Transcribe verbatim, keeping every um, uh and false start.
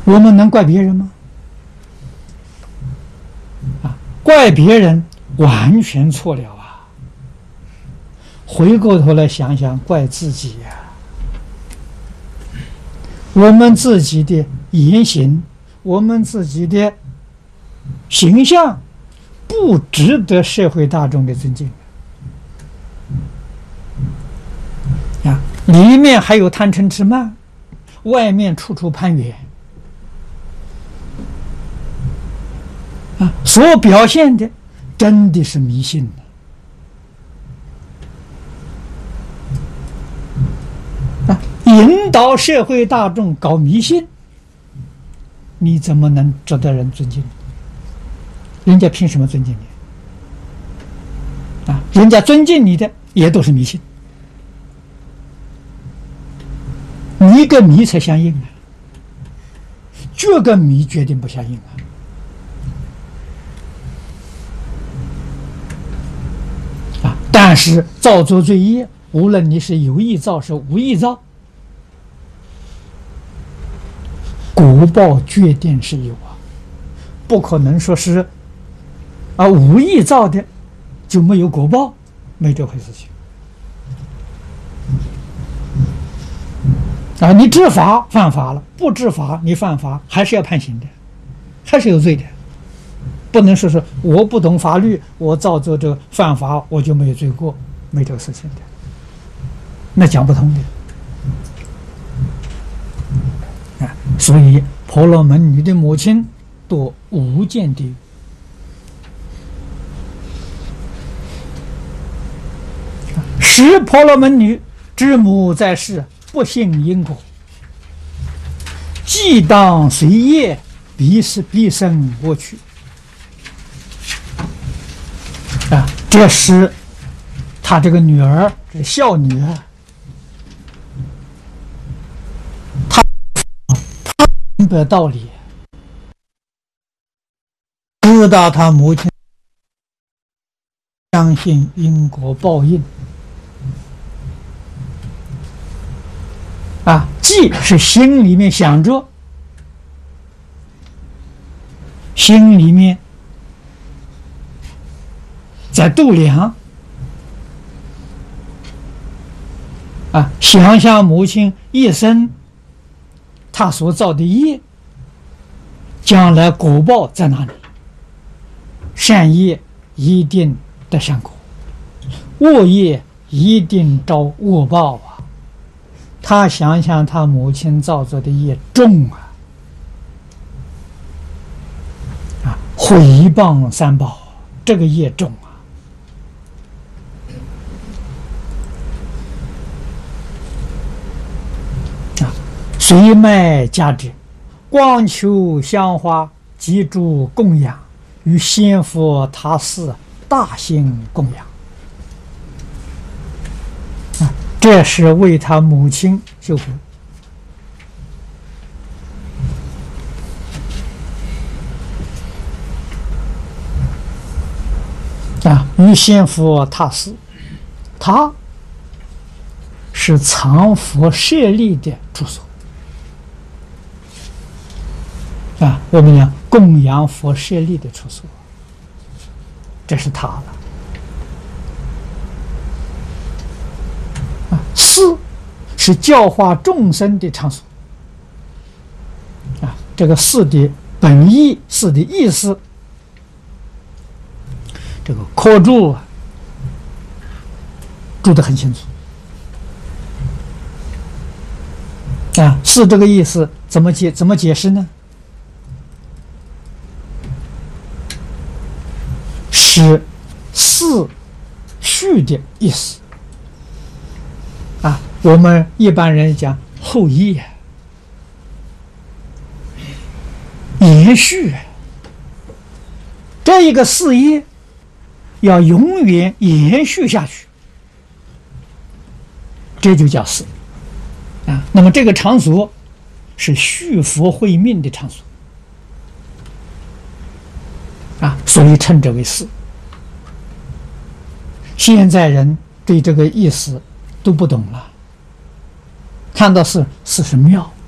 我们能怪别人吗？啊，怪别人完全错了啊！回过头来想想，怪自己呀、啊。我们自己的言行，我们自己的形象，不值得社会大众的尊敬啊！里面还有贪嗔痴慢，外面处处攀缘啊！所表现的真的是迷信的啊！引导社会大众搞迷信，你怎么能值得人尊敬？人家凭什么尊敬你？啊，人家尊敬你的也都是迷信，你跟迷才相应啊，这跟迷决定不相应啊！啊，但是造作罪业，无论你是有意造是无意造，果报决定是有啊，不可能说是啊无意造的就没有果报，没这回事情啊！你知法犯法了，不知法你犯法还是要判刑的，还是有罪的，不能说是我不懂法律，我造作这犯法我就没有罪过，没这个事情的，那讲不通的。啊，所以婆罗门女的母亲堕无间地狱。十婆罗门女之母在世，不信因果，既当随业，必是必生过去。啊，这是他这个女儿，这孝女儿，她她明白道理，知道他母亲相信因果报应。啊，既是心里面想着，心里面在度量，啊，想想母亲一生他所造的业，将来果报在哪里？善业一定得善果，恶业一定招恶报啊！他想想他母亲造作的业重啊，啊，毁谤三宝，这个业重啊，啊，随卖家之，光求香花，及诸供养，与先佛他寺大兴供养。这是为他母亲修福啊！于先佛他寺，他是藏佛舍利的住所啊！我们讲供养佛舍利的处所，这是他了。寺是教化众生的场所啊，这个寺的本意，寺的意思，这个科注啊，注得很清楚啊。寺这个意思怎么解？怎么解释呢？是寺序的意思。啊，我们一般人讲后裔啊，延续啊，这一个事业要永远延续下去，这就叫寺啊。那么这个场所是续佛慧命的场所啊，所以称之为寺。现在人对这个意思都不懂了，看到是寺是庙，